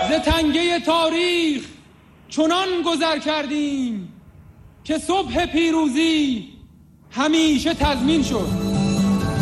ز تنگه تاریخ چنان گذر کردیم که صبح پیروزی همیشه تضمین شد.